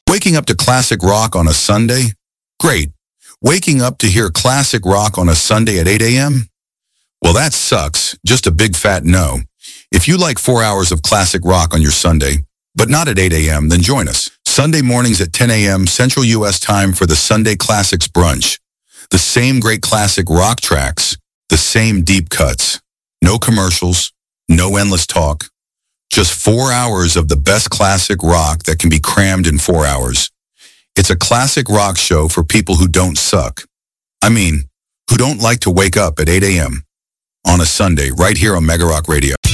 Waking up to classic rock on a Sunday? Great. Waking up to hear classic rock on a Sunday at 8 a.m.? Well, that sucks. Just a big fat no. If you like 4 hours of classic rock on your Sunday, but not at 8 a.m., then join us. Sunday mornings at 10 a.m. Central U.S. time for the Sunday Classics Brunch. The same great classic rock tracks, the same deep cuts. No commercials, no endless talk. Just 4 hours of the best classic rock that can be crammed in 4 hours. It's a classic rock show for people who don't suck. I mean, who don't like to wake up at 8 a.m. on a Sunday right here on Mega Rock Radio.